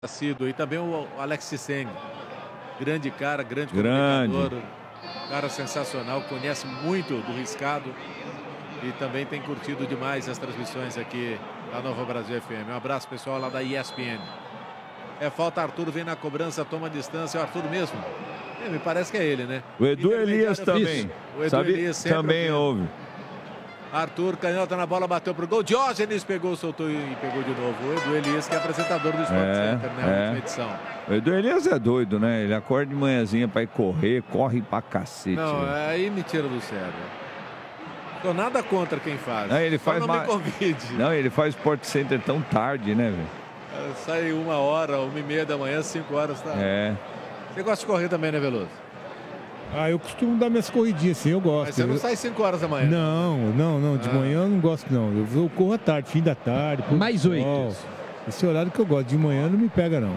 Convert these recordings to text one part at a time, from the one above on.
Sido. E também o Alex Seng, grande cara, grande comunicador, cara sensacional, conhece muito do riscado e também tem curtido demais as transmissões aqui da Nova Brasil FM. Um abraço pessoal lá da ESPN. É falta, Arthur vem na cobrança, toma distância, é o Arthur mesmo? Me parece que é ele, né? O Edu Elias também. O Edu Elias também houve. Arthur, canhota na bola, bateu pro gol. Diógenes pegou, soltou e pegou de novo. O Edu Elias, que é apresentador do Sport Center, né? Última edição. O Edu Elias é doido, né? Ele acorda de manhãzinha pra ir correr, corre pra cacete. Não, aí me tira do sério. Tô nada contra quem faz. Não, ele faz me convide. Não, ele faz Sport Center tão tarde, né, velho? Sai 1h, 1h30 da manhã, 5 horas, tá? Você gosta de correr também, né, Veloso? Eu costumo dar minhas corridinhas, sim, eu gosto. Mas você não sai 5 horas da manhã? Não, de manhã eu não gosto, não. Eu corro à tarde, fim da tarde. Mais 8. Esse horário que eu gosto, de manhã não me pega, não.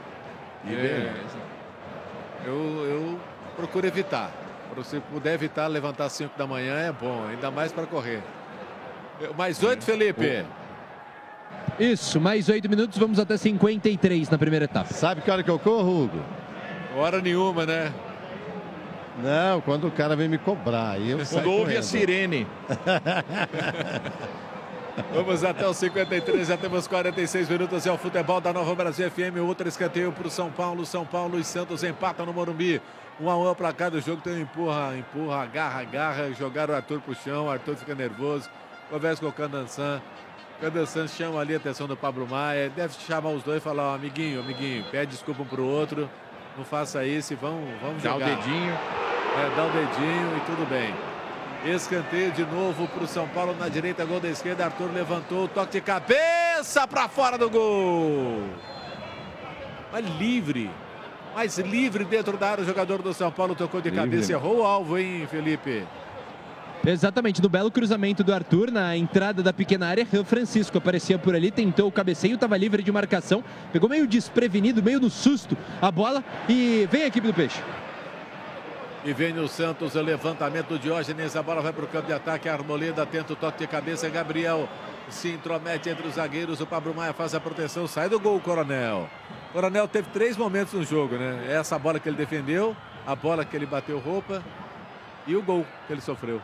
Eu procuro evitar. Se puder evitar, levantar 5 da manhã é bom, ainda mais para correr. Mais 8, Felipe? Isso, mais 8 minutos, vamos até 53 na primeira etapa. Sabe que hora que eu corro, Hugo? Hora nenhuma, né? Não, quando o cara vem me cobrar. Aí eu quando ouve a sirene. Vamos até os 53, já temos 46 minutos. É o futebol da Nova Brasil FM. Outro escanteio para o São Paulo. São Paulo e Santos empatam no Morumbi. 1-1 para cada jogo. Tem um empurra, agarra. Jogaram o Arthur pro chão. O Arthur fica nervoso. Conversa com o Candansan. Candansan chama ali a atenção do Pablo Maia. Deve chamar os dois e falar: amiguinho, pede desculpa um pro outro. Não faça isso e vamos jogar. Dá o dedinho. Dá o dedinho e tudo bem. Escanteio de novo para o São Paulo na direita, gol da esquerda. Arthur levantou, toque de cabeça para fora do gol. Mais livre dentro da área. O jogador do São Paulo tocou de cabeça, errou o alvo, hein, Felipe? Exatamente, no belo cruzamento do Arthur, na entrada da pequena área, Francisco aparecia por ali, tentou o cabeceio, estava livre de marcação, pegou meio desprevenido, meio no susto a bola e vem a equipe do Peixe. E vem o Santos, o levantamento do Diógenes, a bola vai para o campo de ataque, a Arboleda tenta o toque de cabeça, Gabriel se intromete entre os zagueiros, o Pablo Maia faz a proteção, sai do gol o Coronel. O Coronel teve 3 momentos no jogo, né? Essa bola que ele defendeu, a bola que ele bateu roupa e o gol que ele sofreu.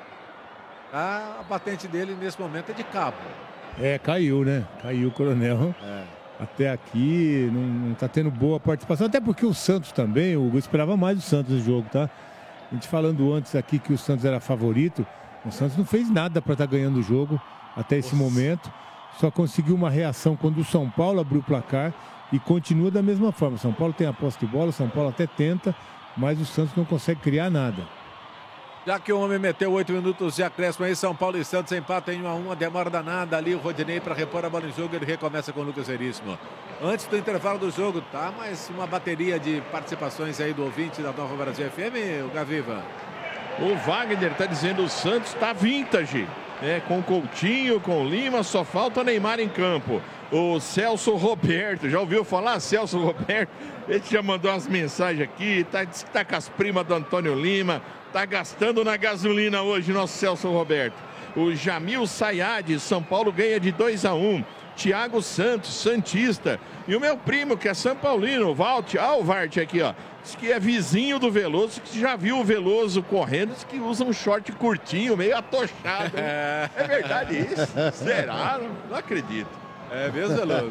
A batente dele nesse momento é de cabo. Caiu, né? Caiu o Coronel. Até aqui não está tendo boa participação. Até porque o Santos também, o Hugo, esperava mais do Santos no jogo, tá? A gente falando antes aqui que o Santos era favorito. O Santos não fez nada para estar ganhando o jogo até esse momento. Só conseguiu uma reação quando o São Paulo abriu o placar e continua da mesma forma. O São Paulo tem a posse de bola, o São Paulo até tenta, mas o Santos não consegue criar nada. Já que o homem meteu 8 minutos de acréscimo aí, São Paulo e Santos empatam em 1-1, demora danada ali o Rodinei para repor a bola em jogo, ele recomeça com o Lucas Veríssimo. Antes do intervalo do jogo, tá? Mais uma bateria de participações aí do ouvinte da Nova Brasil FM, o Gaviva. O Wagner tá dizendo o Santos tá vintage, né? Com Coutinho, com Lima, só falta Neymar em campo. O Celso Roberto, já ouviu falar, Celso Roberto? Ele já mandou umas mensagens aqui, diz que tá com as primas do Antônio Lima, tá gastando na gasolina hoje, nosso Celso Roberto. O Jamil Sayad, São Paulo ganha de 2-1. Thiago Santos, Santista. E o meu primo, que é São Paulino, o Valt aqui, ó. Diz que é vizinho do Veloso, que já viu o Veloso correndo, diz que usa um short curtinho, meio atochado. É verdade isso? Será? Não acredito. É mesmo, Veloso?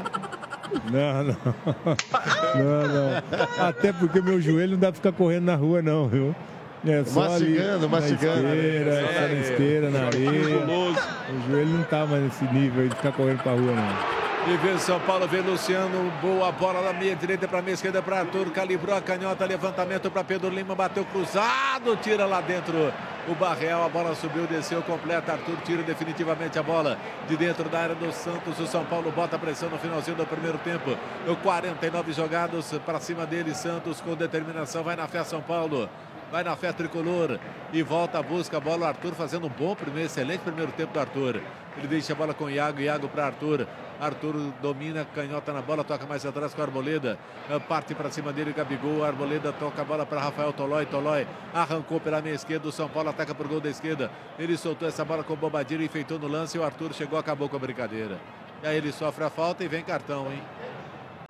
Não. Até porque meu joelho não dá pra ficar correndo na rua, não, viu? Só mastigando. Na esteira, na areia. O joelho não tá mais nesse nível aí de ficar correndo pra rua, não. E vem São Paulo, vem Luciano, boa bola da meia direita para meia esquerda para Arthur, calibrou a canhota, levantamento para Pedro Lima, bateu cruzado, tira lá dentro o Barreal, a bola subiu, desceu completa, Arthur tira definitivamente a bola de dentro da área do Santos, o São Paulo bota a pressão no finalzinho do primeiro tempo, 49 jogados para cima dele, Santos com determinação, vai na fé São Paulo. Vai na fé tricolor e volta, busca a bola. O Arthur fazendo um bom excelente primeiro tempo do Arthur. Ele deixa a bola com o Iago para Arthur. Arthur domina, canhota na bola, toca mais atrás com a Arboleda. Parte para cima dele, Gabigol. A Arboleda toca a bola para Rafael Tolói. Tolói arrancou pela meia esquerda. O São Paulo ataca por gol da esquerda. Ele soltou essa bola com o Bobadilha, enfeitou no lance. E o Arthur chegou, acabou com a brincadeira. E aí ele sofre a falta e vem cartão, hein?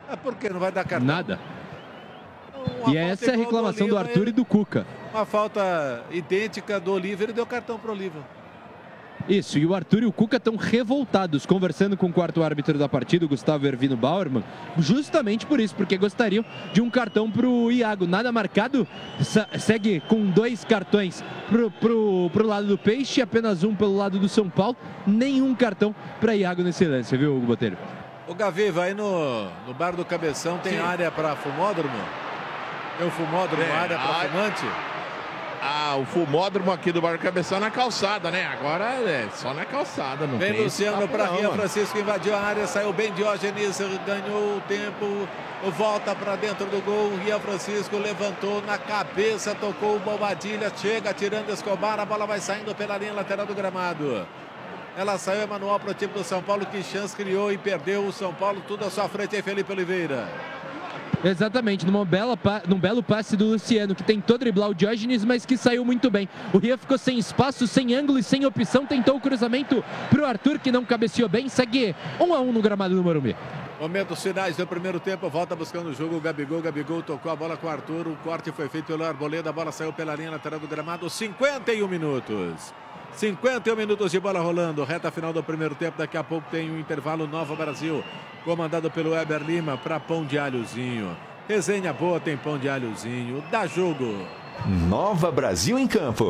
Por que não vai dar cartão? Nada. E essa é a reclamação do Arthur e do Cuca. Uma falta idêntica do Oliver e deu cartão para o Oliver. Isso, e o Arthur e o Cuca estão revoltados, conversando com o quarto árbitro da partida, o Gustavo Ervino Bauerman, justamente por isso, porque gostariam de um cartão para o Iago. Nada marcado, segue com 2 cartões pro lado do Peixe, apenas um pelo lado do São Paulo, nenhum cartão para Iago nesse lance, viu, Hugo Botelho? O Gaviva, aí no bar do Cabeção tem área para fumódromo? Tem um fumódromo, área para fumante? O fumódromo aqui do Bar Cabeção na calçada, né? Agora é só na calçada, não vem tem. Luciano para Ria, Francisco invadiu a área, saiu bem Diógenes, ganhou o tempo, volta para dentro do gol. Ria Francisco levantou na cabeça, tocou o Bobadilha, chega tirando Escobar, a bola vai saindo pela linha lateral do gramado. Ela saiu, Emanuel, para o time do São Paulo, que chance criou e perdeu o São Paulo, tudo à sua frente aí, Felipe Oliveira. Exatamente, num belo passe do Luciano, que tentou driblar o Diógenes, mas que saiu muito bem. O Ria ficou sem espaço, sem ângulo e sem opção, tentou o cruzamento para o Arthur, que não cabeceou bem, segue 1-1 no gramado do Morumbi. Momentos finais do primeiro tempo, volta buscando o jogo o Gabigol tocou a bola com o Arthur, o corte foi feito pelo Arboleda, a bola saiu pela linha lateral do gramado, 51 minutos. 51 minutos de bola rolando, reta final do primeiro tempo, daqui a pouco tem um intervalo Nova Brasil, comandado pelo Weber Lima para Pão de Alhozinho. Resenha boa, tem Pão de Alhozinho, dá jogo. Nova Brasil em campo.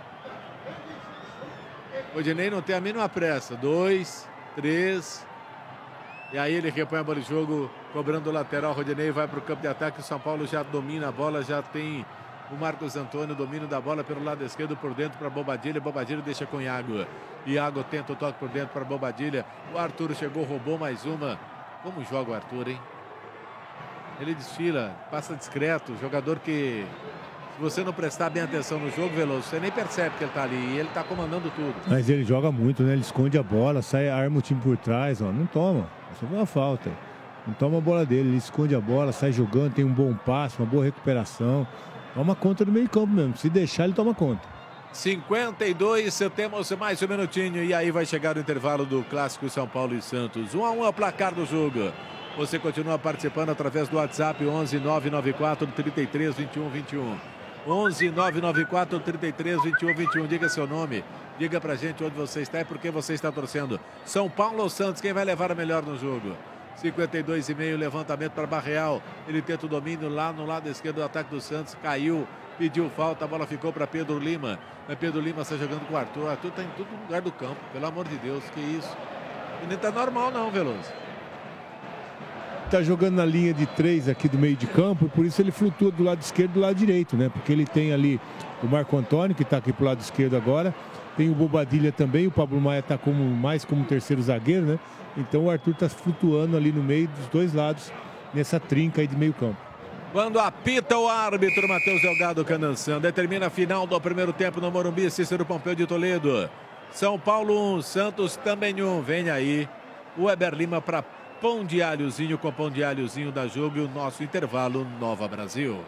O Dinei não tem a mínima pressa, 2, 3, e aí ele repõe a bola de jogo, cobrando o lateral, Rodinei vai para o campo de ataque, o São Paulo já domina a bola, já tem o Marcos Antônio, domínio da bola pelo lado esquerdo, por dentro para Bobadilha, Bobadilha deixa com Iago. Iago tenta o toque por dentro para Bobadilha, o Arthur chegou, roubou mais uma. Como joga o Arthur, hein? Ele desfila, passa discreto, jogador que, se você não prestar bem atenção no jogo, Veloso, você nem percebe que ele tá ali, e ele tá comandando tudo. Mas ele joga muito, né? Ele esconde a bola, sai, arma o time por trás, ó. Não toma, só foi uma falta. Não toma a bola dele, ele esconde a bola, sai jogando, tem um bom passe, uma boa recuperação. Toma conta do meio campo mesmo, se deixar ele toma conta. 52, temos mais um minutinho e aí vai chegar o intervalo do clássico São Paulo e Santos. 1-1 é o placar do jogo. Você continua participando através do WhatsApp 11 994 33 21 21. 11 994 33 21 21. Diga seu nome, diga pra gente onde você está e por que você está torcendo. São Paulo ou Santos, quem vai levar a melhor no jogo? 52,5, levantamento para Barreal. Ele tenta o domínio lá no lado esquerdo do ataque do Santos. Caiu, pediu falta, a bola ficou para Pedro Lima. Pedro Lima está jogando com o Arthur. O Arthur está em todo lugar do campo, pelo amor de Deus, que isso. E nem tá normal não, Veloso. Tá jogando na linha de 3 aqui do meio de campo, por isso ele flutua do lado esquerdo e do lado direito, né? Porque ele tem ali o Marco Antônio, que está aqui pro lado esquerdo agora. Tem o Bobadilha também, o Pablo Maia está mais como terceiro zagueiro, né? Então o Arthur está flutuando ali no meio dos dois lados, nessa trinca aí de meio campo. Quando apita o árbitro, Matheus Delgado Cananção, determina a final do primeiro tempo no Morumbi, Cícero Pompeu de Toledo. São Paulo 1, Santos também 1. Vem aí o Weber Lima para Pão de Alhozinho, com Pão de Alhozinho da jogo e o nosso intervalo Nova Brasil.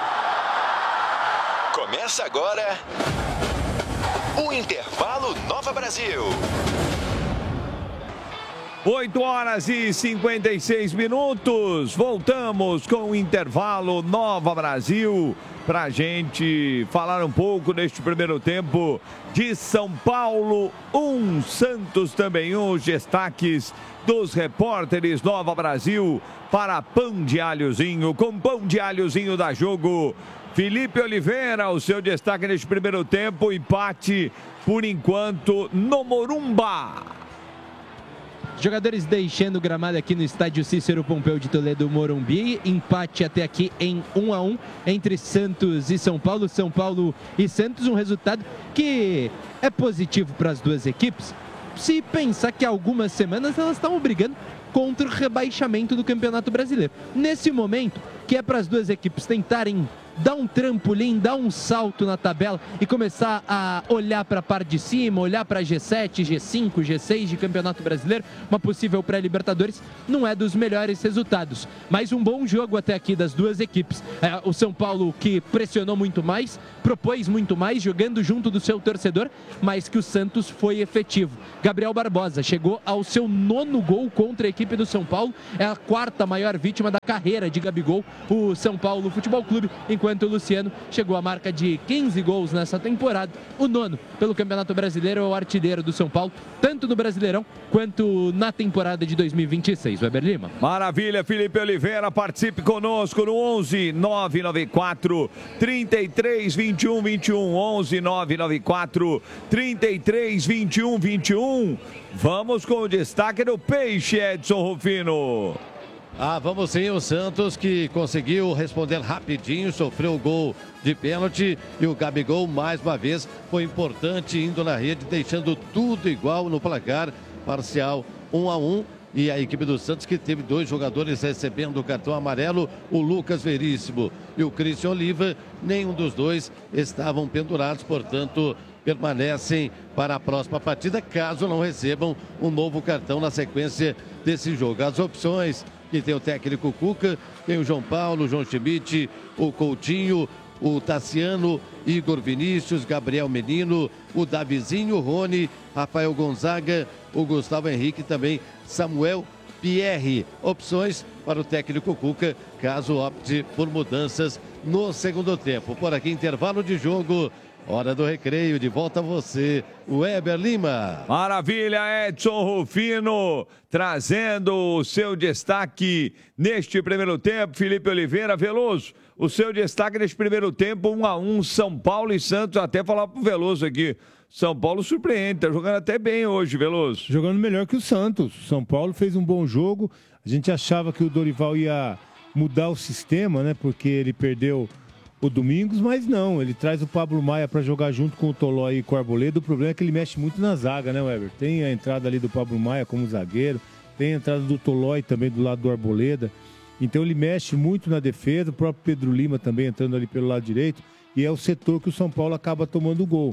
Começa agora o intervalo Nova Brasil. 8 horas e 56 minutos. Voltamos com o intervalo Nova Brasil para a gente falar um pouco neste primeiro tempo de São Paulo 1, Santos também 1. Os destaques dos repórteres Nova Brasil para Pão de Alhozinho, com Pão de Alhozinho da jogo. Felipe Oliveira, o seu destaque neste primeiro tempo, empate por enquanto no Morumba. Jogadores deixando o gramado aqui no estádio Cícero Pompeu de Toledo, Morumbi. Empate até aqui em 1-1 entre Santos e São Paulo. São Paulo e Santos, um resultado que é positivo para as duas equipes. Se pensar que há algumas semanas elas estavam brigando contra o rebaixamento do Campeonato Brasileiro. Nesse momento, que é para as duas equipes tentarem dar um trampolim, dar um salto na tabela e começar a olhar para a parte de cima, olhar para G7, G5, G6 de Campeonato Brasileiro, uma possível pré-Libertadores, não é dos melhores resultados. Mas um bom jogo até aqui das duas equipes. O São Paulo que pressionou muito mais, propôs muito mais, jogando junto do seu torcedor, mas que o Santos foi efetivo. Gabriel Barbosa chegou ao seu 9º gol contra a equipe do São Paulo, é a 4ª maior vítima da carreira de Gabigol, o São Paulo Futebol Clube, enquanto o Luciano chegou à marca de 15 gols nessa temporada, o 9º pelo Campeonato Brasileiro, é o artilheiro do São Paulo, tanto no Brasileirão quanto na temporada de 2026. Weber Lima. Maravilha, Felipe Oliveira, participe conosco no 11 994 33 21 21, 11 994 33 21 21. Vamos com o destaque do Peixe, Edson Rufino. Vamos sim, o Santos que conseguiu responder rapidinho, sofreu o gol de pênalti e o Gabigol mais uma vez foi importante indo na rede, deixando tudo igual no placar parcial 1-1. E a equipe do Santos que teve 2 jogadores recebendo o cartão amarelo, o Lucas Veríssimo e o Christian Oliva, nenhum dos dois estavam pendurados, portanto permanecem para a próxima partida, caso não recebam um novo cartão na sequência desse jogo. As opções que tem o técnico Cuca, tem o João Paulo, o João Schmidt, o Coutinho, o Tassiano, Igor Vinícius, Gabriel Menino, o Davizinho, o Rony, Rafael Gonzaga, o Gustavo Henrique e também Samuel Pierre. Opções para o técnico Cuca, caso opte por mudanças no segundo tempo. Por aqui, intervalo de jogo. Hora do recreio, de volta a você, Weber Lima. Maravilha, Edson Rufino, trazendo o seu destaque neste primeiro tempo. Felipe Oliveira, Veloso, o seu destaque neste primeiro tempo, 1-1, São Paulo e Santos. Até falar pro Veloso aqui, São Paulo surpreende, tá jogando até bem hoje, Veloso. Jogando melhor que o Santos. São Paulo fez um bom jogo, a gente achava que o Dorival ia mudar o sistema, né, porque ele perdeu o Domingos, mas não, ele traz o Pablo Maia para jogar junto com o Tolói e com o Arboleda. O problema é que ele mexe muito na zaga, né, Weber? Tem a entrada ali do Pablo Maia como zagueiro, tem a entrada do Tolói também do lado do Arboleda, então ele mexe muito na defesa, o próprio Pedro Lima também entrando ali pelo lado direito, e é o setor que o São Paulo acaba tomando o gol.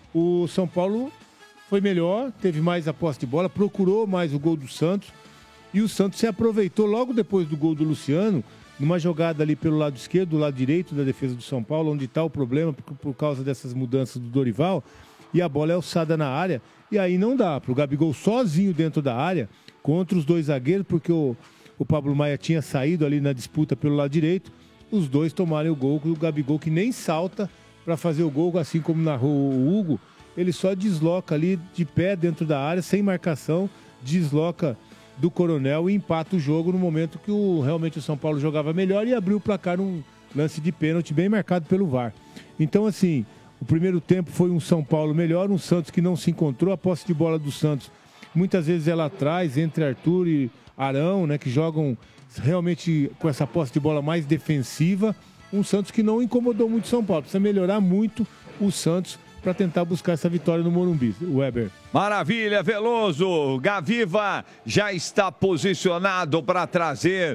O São Paulo foi melhor, teve mais a posse de bola, procurou mais o gol do Santos, e o Santos se aproveitou logo depois do gol do Luciano, numa jogada ali pelo lado esquerdo, do lado direito da defesa do São Paulo, onde está o problema por causa dessas mudanças do Dorival, e a bola é alçada na área, e aí não dá para o Gabigol sozinho dentro da área, contra os 2 zagueiros, porque o Pablo Maia tinha saído ali na disputa pelo lado direito, os dois tomarem o gol, o Gabigol que nem salta para fazer o gol, assim como narrou o Hugo, ele só desloca ali de pé dentro da área, sem marcação, desloca do Coronel e empata o jogo no momento que realmente o São Paulo jogava melhor e abriu o placar num lance de pênalti bem marcado pelo VAR. Então, assim, o primeiro tempo foi um São Paulo melhor, um Santos que não se encontrou, a posse de bola do Santos muitas vezes ela atrás, entre Arthur e Arão, né, que jogam realmente com essa posse de bola mais defensiva, um Santos que não incomodou muito o São Paulo, precisa melhorar muito o Santos para tentar buscar essa vitória no Morumbi. Weber. Maravilha, Veloso. Gaviva já está posicionado para trazer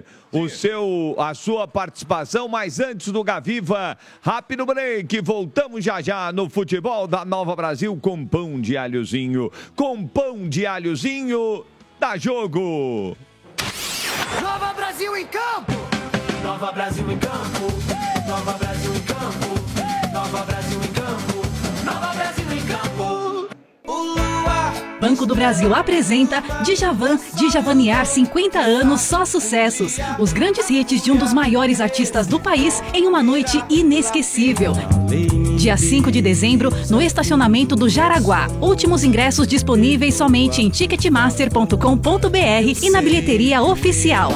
a sua participação, mas antes do Gaviva, rápido break. Voltamos já já no futebol da Nova Brasil com pão de alhozinho. Com pão de alhozinho, dá jogo. Nova Brasil em campo. Nova Brasil em campo. Nova Brasil em campo. Nova Brasil em campo. Nova Brasil em campo. Banco do Brasil apresenta Djavan, Djavanear 50 anos, só sucessos. Os grandes hits de um dos maiores artistas do país em uma noite inesquecível. Dia 5 de dezembro, no estacionamento do Jaraguá. Últimos ingressos disponíveis somente em ticketmaster.com.br e na bilheteria oficial.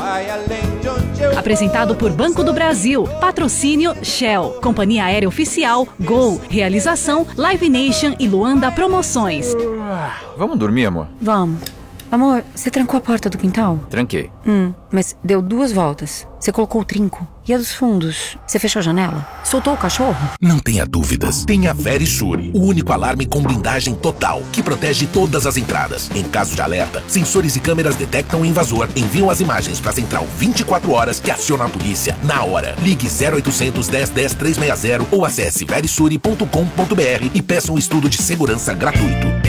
Apresentado por Banco do Brasil. Patrocínio Shell. Companhia Aérea Oficial Gol. Realização Live Nation e Luanda Promoções. Vamos dormir, amor? Vamos. Amor, você trancou a porta do quintal? Tranquei. Mas deu 2 voltas. Você colocou o trinco. E a dos fundos? Você fechou a janela? Soltou o cachorro? Não tenha dúvidas. Tenha Verisure, o único alarme com blindagem total, que protege todas as entradas. Em caso de alerta, sensores e câmeras detectam o invasor, enviam as imagens para a central 24 horas que aciona a polícia na hora. Ligue 0800 10 10 360 ou acesse verisure.com.br e peça um estudo de segurança gratuito.